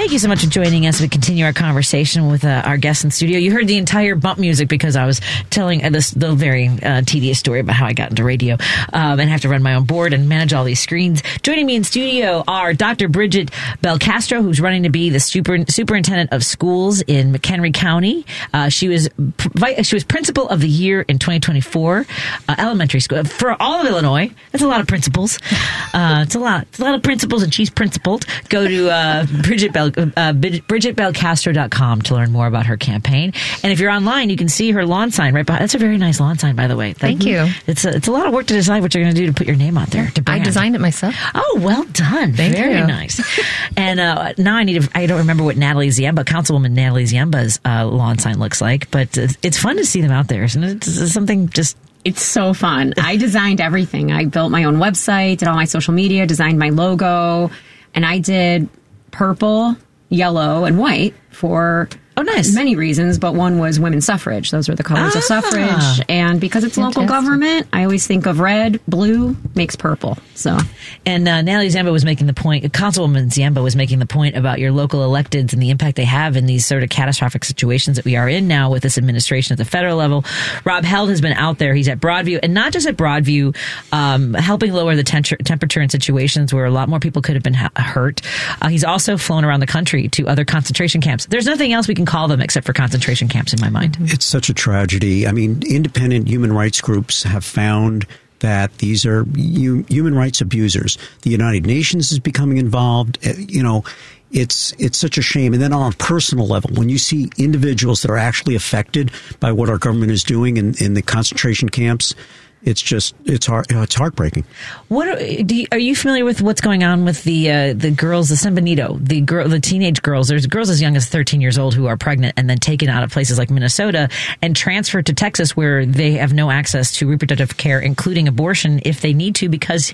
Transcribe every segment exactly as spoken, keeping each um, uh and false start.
Thank you so much for joining us. We continue our conversation with uh, our guests in studio. You heard the entire bump music because I was telling uh, this the very uh, tedious story about how I got into radio um, and have to run my own board and manage all these screens. Joining me in studio are Doctor Bridget Belcastro, who's running to be the super, superintendent of schools in McHenry County. Uh, she was she was principal of the year in twenty twenty-four, uh, elementary school for all of Illinois. That's a lot of principals. Uh, it's a lot. It's a lot of principals, and she's principled. Go to uh, Bridget Bell, uh, Bridget Belcastro dot com to learn more about her campaign. And if you're online, you can see her lawn sign right behind. That's a very nice lawn sign, by the way. That, Thank you. It's a, it's a lot of work to decide what you're going to do to put your name out there. To I designed it myself. Oh, well done. Thank very you. nice. And uh, now I need to, I don't remember what Natalie Ziemba, Councilwoman Natalie Ziemba's uh, lawn sign looks like, but it's, it's fun to see them out there, isn't it? It's something just... It's so fun. I designed everything. I built my own website, did all my social media, designed my logo, and I did purple, yellow, and white for oh, nice. many reasons, but one was women's suffrage. Those were the colors ah, of suffrage. And because it's fantastic. local government, I always think of red, blue makes purple. So, And uh, Natalie Ziemba was making the point, Councilwoman Ziemba was making the point about your local electeds and the impact they have in these sort of catastrophic situations that we are in now with this administration at the federal level. Rob Held has been out there. He's at Broadview, and not just at Broadview, um, helping lower the tem- temperature in situations where a lot more people could have been ha- hurt. Uh, he's also flown around the country to other concentration camps. There's nothing else we can call them except for concentration camps in my mind. It's such a tragedy. I mean, independent human rights groups have found that these are u- human rights abusers. The United Nations is becoming involved. Uh, you know, it's it's such a shame. And then on a personal level, when you see individuals that are actually affected by what our government is doing in, in the concentration camps, it's just it's heart it's heartbreaking. What are, do you, are you familiar with what's going on with the uh, the girls, the San Benito, the girl, the teenage girls? There's girls as young as thirteen years old who are pregnant and then taken out of places like Minnesota and transferred to Texas, where they have no access to reproductive care, including abortion, if they need to, because.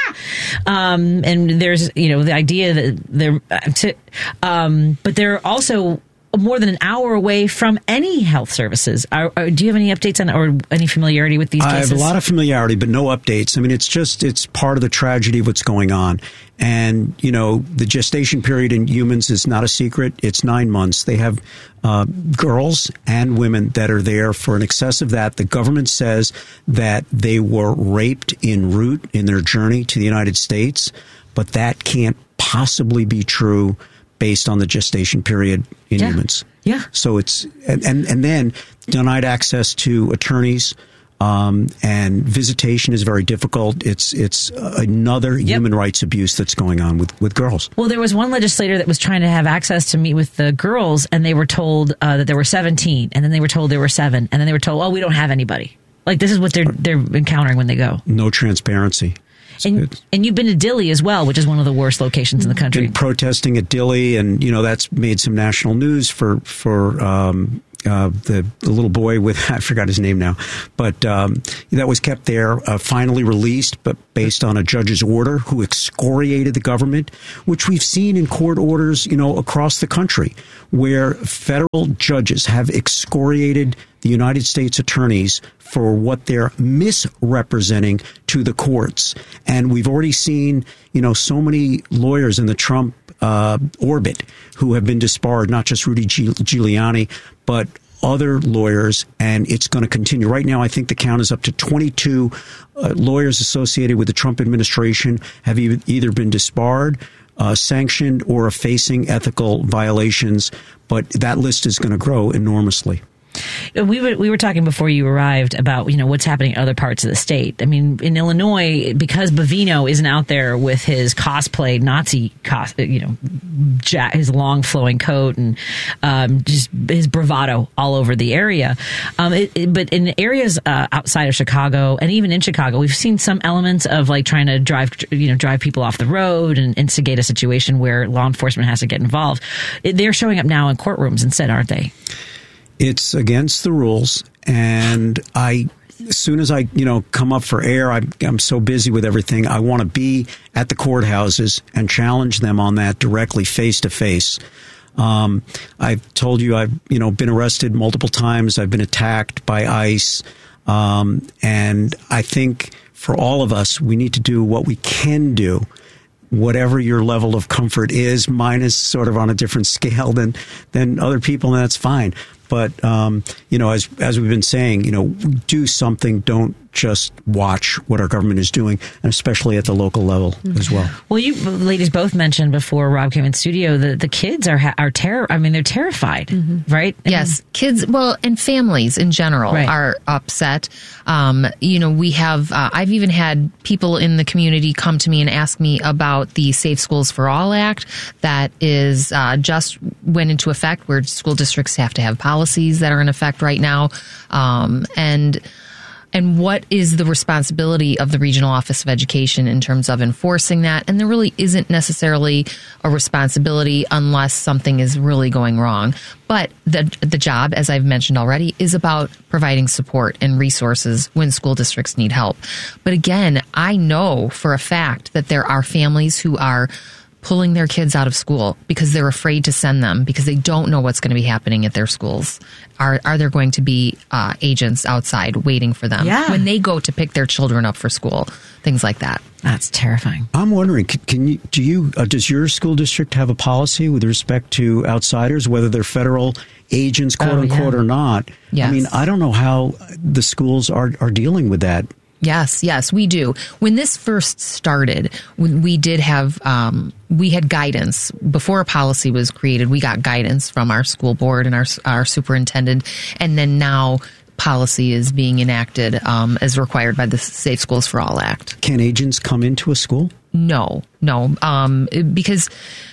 um, and there's you know the idea that they're, to, um, but they're also more than an hour away from any health services. Are, are, do you have any updates on or any familiarity with these cases? I have a lot of familiarity, but no updates. I mean, it's just, it's part of the tragedy of what's going on. And, you know, the gestation period in humans is not a secret. It's nine months. They have uh, girls and women that are there for an excess of that. The government says that they were raped en route in their journey to the United States, but that can't possibly be true based on the gestation period in yeah. humans. Yeah. So it's, and, and, and then denied access to attorneys, um, and visitation is very difficult. It's, it's another yep. human rights abuse that's going on with, with girls. Well, there was one legislator that was trying to have access to meet with the girls, and they were told uh, that there were seventeen, and then they were told there were seven, and then they were told, oh, we don't have anybody. Like, this is what they're, they're encountering when they go. No transparency. And, and you've been to Dilley as well, which is one of the worst locations in the country. Been protesting at Dilley, and you know that's made some national news for for um, uh, the, the little boy with I forgot his name now, but um, that was kept there, uh, finally released, but based on a judge's order who excoriated the government, which we've seen in court orders, you know, across the country, where federal judges have excoriated the United States attorneys for what they're misrepresenting to the courts. And we've already seen, you know, so many lawyers in the Trump uh, orbit who have been disbarred, not just Rudy Giuliani, but other lawyers, and it's going to continue. Right now, I think the count is up to twenty-two uh, lawyers associated with the Trump administration have e- either been disbarred, uh, sanctioned, or are facing ethical violations, but that list is going to grow enormously. We were we were talking before you arrived about, you know, what's happening in other parts of the state. I mean, in Illinois, because Bavino isn't out there with his cosplay Nazi, cos, you know, ja- his long flowing coat and um, just his bravado all over the area. Um, it, it, but in areas uh, outside of Chicago and even in Chicago, we've seen some elements of like trying to drive, you know, drive people off the road and instigate a situation where law enforcement has to get involved. It, they're showing up now in courtrooms instead, aren't they? It's against the rules, and I, as soon as I, you know, come up for air, I, I'm so busy with everything. I want to be at the courthouses and challenge them on that directly, face to face. Um, I've told you I've, you know, been arrested multiple times. I've been attacked by ICE, um, and I think for all of us, we need to do what we can do whatever your level of comfort is. Mine is sort of on a different scale than than other people, and that's fine. But um, you know, as as we've been saying, you know, do something. Don't just watch what our government is doing, and especially at the local level as well. Well, you ladies both mentioned before Rob came in studio that the kids are are terror. I mean, they're terrified, mm-hmm. right? I yes, mean, kids. Well, and families in general right. are upset. Um, you know, we have. Uh, I've even had people in the community come to me and ask me about the Safe Schools for All Act that is uh, just went into effect, where school districts have to have policies that are in effect right now, um, and. And what is the responsibility of the Regional Office of Education in terms of enforcing that? And there really isn't necessarily a responsibility unless something is really going wrong. But the the job, as I've mentioned already, is about providing support and resources when school districts need help. But again, I know for a fact that there are families who are pulling their kids out of school because they're afraid to send them because they don't know what's going to be happening at their schools. Are are there going to be uh, agents outside waiting for them yeah. when they go to pick their children up for school? Things like that. That's terrifying. I'm wondering, can, can you do you uh, does your school district have a policy with respect to outsiders, whether they're federal agents, quote oh, unquote, yeah. or not? Yes. I mean, I don't know how the schools are are dealing with that. Yes, yes, we do. When this first started, we did have, um, we had guidance. Before a policy was created, we got guidance from our school board and our, our superintendent. And then now policy is being enacted um, as required by the Safe Schools for All Act. Can agents come into a school? No, no, um, because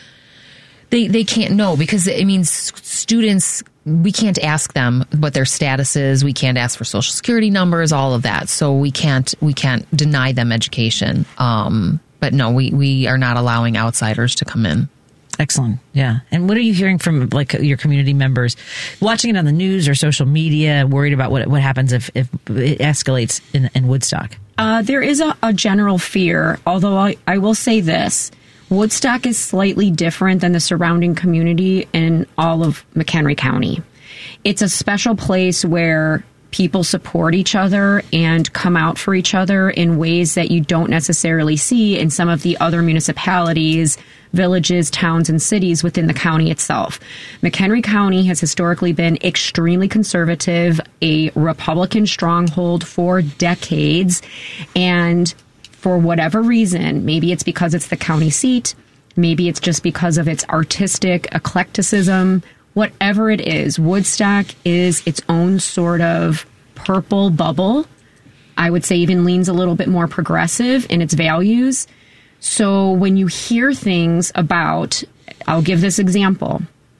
they they can't know because it means students. We can't ask them what their status is. We can't ask for social security numbers, all of that. So we can't we can't deny them education. Um, but no, we, we are not allowing outsiders to come in. Excellent. Yeah. And what are you hearing from like your community members watching it on the news or social media, worried about what what happens if, if it escalates in, in Woodstock? Uh, there is a, a general fear, although I, I will say this. Woodstock is slightly different than the surrounding community in all of McHenry County. It's a special place where people support each other and come out for each other in ways that you don't necessarily see in some of the other municipalities, villages, towns, and cities within the county itself. McHenry County has historically been extremely conservative, a Republican stronghold for decades, and for whatever reason, maybe it's because it's the county seat, maybe it's just because of its artistic eclecticism, whatever it is, Woodstock is its own sort of purple bubble. I would say even leans a little bit more progressive in its values. So when you hear things about, I'll give this example,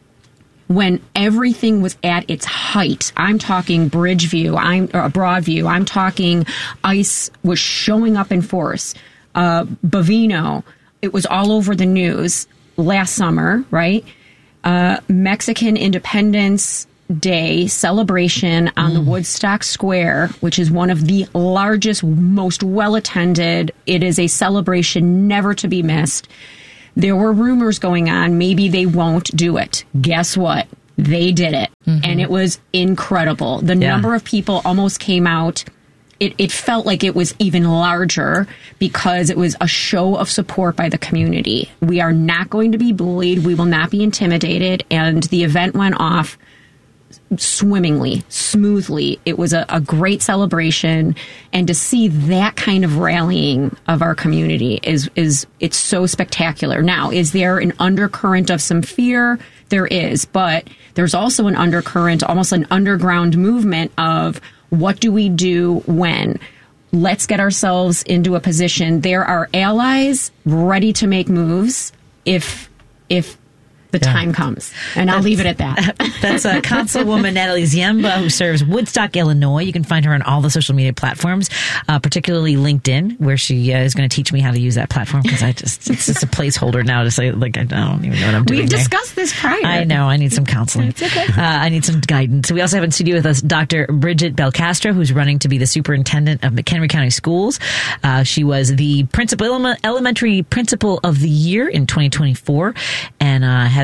when everything was at its height, I'm talking Bridgeview, I'm or Broadview, I'm talking ICE was showing up in force. Uh, Bovino, it was all over the news last summer, right? Uh, Mexican Independence Day celebration on mm. the Woodstock Square, which is one of the largest, most well-attended. It is a celebration never to be missed. There were rumors going on, maybe they won't do it. Guess what? They did it. Mm-hmm. And it was incredible. The yeah. number of people almost came out. It, it felt like it was even larger because it was a show of support by the community. We are not going to be bullied. We will not be intimidated. And the event went off swimmingly, smoothly. It was a, a great celebration, and to see that kind of rallying of our community is is it's so spectacular. Now, is there an undercurrent of some fear? There is, but there's also an undercurrent, almost an underground movement of what do we do when? Let's get ourselves into a position. There are allies ready to make moves if if the yeah. time comes. And I'll that's, leave it at that. That's uh, Councilwoman Natalie Ziemba, who serves Woodstock, Illinois. You can find her on all the social media platforms, uh, particularly LinkedIn, where she uh, is going to teach me how to use that platform because I just it's just a placeholder now to say, like, I don't even know what I'm doing. We've there. discussed this prior. I know. I need some counseling. It's okay. Uh, I need some guidance. We also have in studio with us Doctor Bridget Belcastro, who's running to be the superintendent of McHenry County Schools. Uh, she was the principal elementary principal of the year in twenty twenty-four and uh, has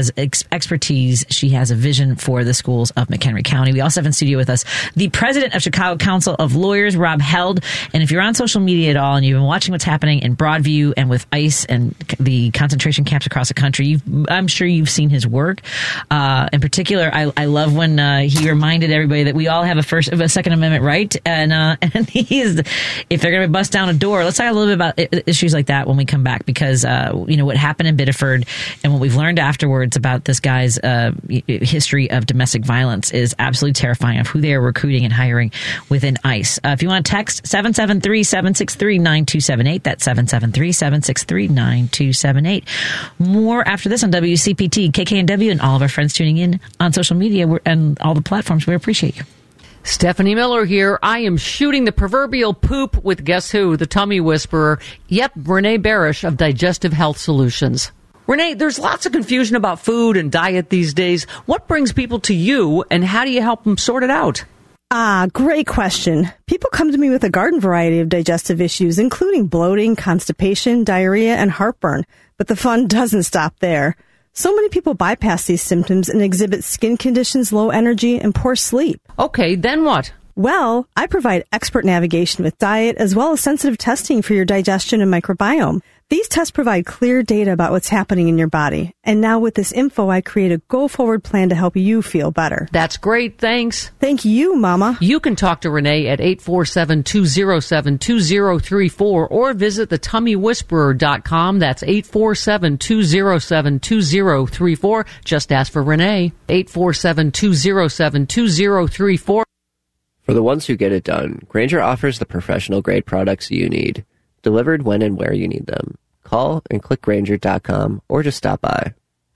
has ex- expertise. She has a vision for the schools of McHenry County. We also have in studio with us the president of Chicago Council of Lawyers, Rob Held. And if you're on social media at all and you've been watching what's happening in Broadview and with ICE and the concentration camps across the country, you've, I'm sure you've seen his work. Uh, in particular, I, I love when uh, he reminded everybody that we all have a first, a Second Amendment right, and uh, and he is, if they're going to bust down a door, let's talk a little bit about issues like that when we come back, because uh, you know what happened in Biddeford and what we've learned afterwards about this guy's uh, history of domestic violence is absolutely terrifying. Of who they are recruiting and hiring within ICE. Uh, if you want to text seven seven three, seven six three, nine two seven eight, that's seven seven three, seven six three, nine two seven eight. More after this on W C P T, K K N W, and all of our friends tuning in on social media and all the platforms. We appreciate you. Stephanie Miller here. I am shooting the proverbial poop with guess who? The tummy whisperer. Yep, Renee Barish of Digestive Health Solutions. Renee, there's lots of confusion about food and diet these days. What brings people to you, and how do you help them sort it out? Ah, great question. People come to me with a garden variety of digestive issues, including bloating, constipation, diarrhea, and heartburn. But the fun doesn't stop there. So many people bypass these symptoms and exhibit skin conditions, low energy, and poor sleep. Okay, then what? Well, I provide expert navigation with diet as well as sensitive testing for your digestion and microbiome. These tests provide clear data about what's happening in your body. And now with this info, I create a go-forward plan to help you feel better. That's great. Thanks. Thank you, Mama. You can talk to Renee at eight four seven, two oh seven, two oh three four or visit the tummy whisperer dot com. That's eight four seven, two oh seven, two oh three four. Just ask for Renee. eight four seven, two oh seven, two oh three four. For the ones who get it done, Grainger offers the professional-grade products you need, delivered when and where you need them. Call and click Grainger dot com or just stop by.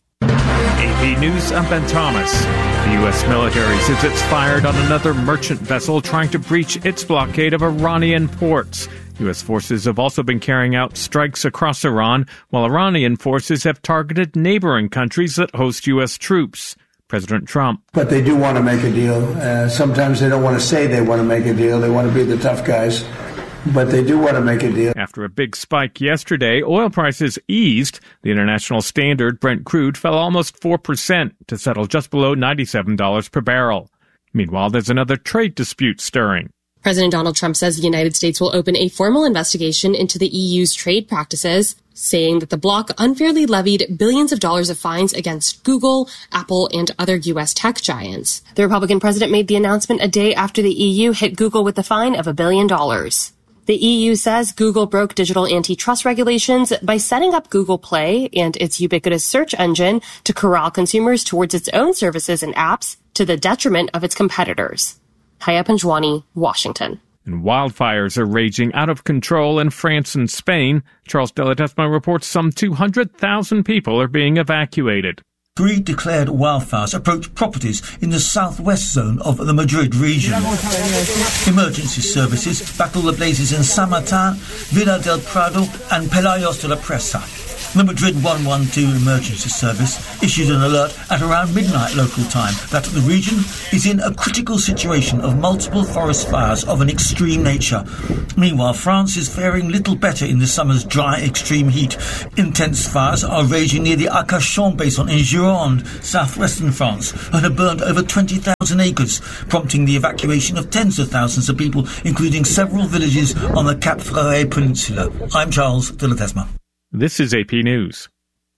A P News, I'm Ben Thomas. The U S military says it's fired on another merchant vessel trying to breach its blockade of Iranian ports. U S forces have also been carrying out strikes across Iran, while Iranian forces have targeted neighboring countries that host U S troops. President Trump. But they do want to make a deal. Uh, sometimes they don't want to say they want to make a deal. They want to be the tough guys. But they do want to make a deal. After a big spike yesterday, oil prices eased. The international standard Brent crude fell almost four percent to settle just below ninety-seven dollars per barrel. Meanwhile, there's another trade dispute stirring. President Donald Trump says the United States will open a formal investigation into the E U's trade practices, saying that the bloc unfairly levied billions of dollars of fines against Google, Apple, and other U S tech giants. The Republican president made the announcement a day after the E U hit Google with a fine of a billion dollars. The E U says Google broke digital antitrust regulations by setting up Google Play and its ubiquitous search engine to corral consumers towards its own services and apps to the detriment of its competitors. Haya Panjwani, Washington. And wildfires are raging out of control in France and Spain. Charles De La Desma reports some two hundred thousand people are being evacuated. Three declared wildfires approach properties in the southwest zone of the Madrid region. Emergency services battle the blazes in San Martin, Villa del Prado and Pelayos de la Presa. The Madrid one one two emergency service issued an alert at around midnight local time that the region is in a critical situation of multiple forest fires of an extreme nature. Meanwhile, France is faring little better in the summer's dry extreme heat. Intense fires are raging near the Arcachon basin in Gironde, southwestern France, and have burned over twenty thousand acres, prompting the evacuation of tens of thousands of people, including several villages on the Cap Ferret Peninsula. I'm Charles de La Desma. This is A P News.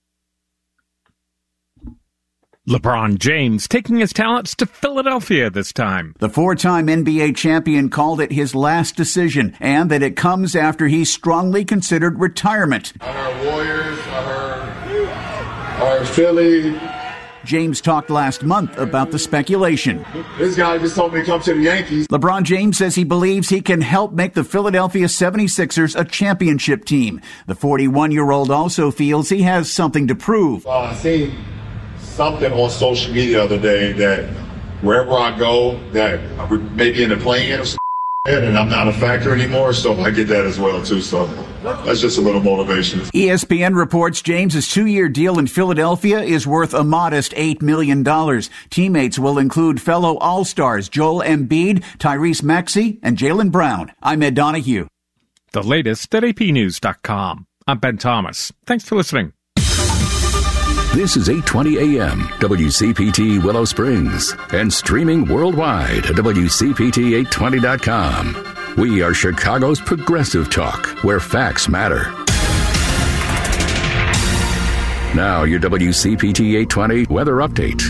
LeBron James taking his talents to Philadelphia this time. The four-time N B A champion called it his last decision, and that it comes after he strongly considered retirement. I heard Warriors, I heard, I heard Philly. James talked last month about the speculation. This guy just told me to come to the Yankees. LeBron James says he believes he can help make the Philadelphia seventy-sixers a championship team. The forty-one-year-old also feels he has something to prove. Uh, I seen something on social media the other day that wherever I go, that maybe in the play-in and I'm not a factor anymore, so I get that as well, too. So that's just a little motivation. E S P N reports James's two-year deal in Philadelphia is worth a modest eight million dollars. Teammates will include fellow All-Stars Joel Embiid, Tyrese Maxey, and Jaylen Brown. I'm Ed Donahue. The latest at A P news dot com. I'm Ben Thomas. Thanks for listening. This is eight twenty A M, W C P T Willow Springs, and streaming worldwide at W C P T eight twenty dot com. We are Chicago's progressive talk, where facts matter. Now, your W C P T eight twenty weather update.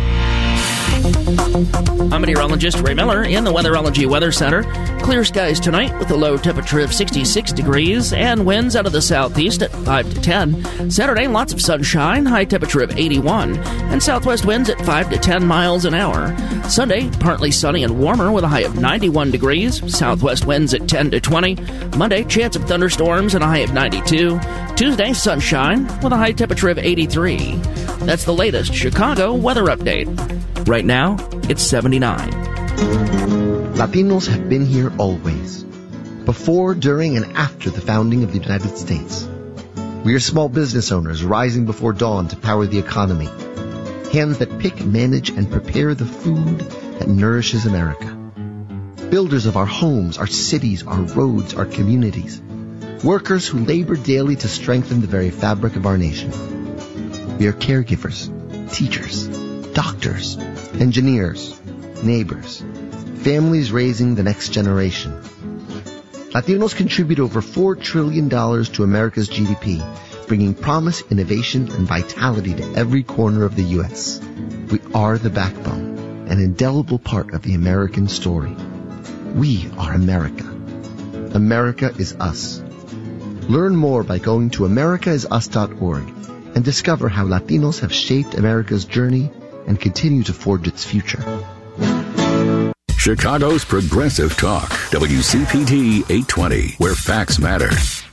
I'm meteorologist Ray Miller in the Weatherology Weather Center. Clear skies tonight with a low temperature of sixty-six degrees and winds out of the southeast at five to ten. Saturday, lots of sunshine, high temperature of eighty-one, and southwest winds at five to ten miles an hour. Sunday, partly sunny and warmer with a high of ninety-one degrees, southwest winds at ten to twenty. Monday, chance of thunderstorms and a high of ninety-two. Tuesday, sunshine with a high temperature of eighty-three. That's the latest Chicago weather update. Right now, it's seventy-nine. Latinos have been here always, before, during, and after the founding of the United States. We are small business owners rising before dawn to power the economy, hands that pick, manage, and prepare the food that nourishes America. Builders of our homes, our cities, our roads, our communities. Workers who labor daily to strengthen the very fabric of our nation. We are caregivers, teachers, doctors, engineers, neighbors, families raising the next generation. Latinos contribute over four trillion dollars to America's G D P, bringing promise, innovation, and vitality to every corner of the U S. We are the backbone, an indelible part of the American story. We are America. America is us. Learn more by going to america is us dot org and discover how Latinos have shaped America's journey and continue to forge its future. Chicago's progressive talk, W C P T eight twenty, where facts matter.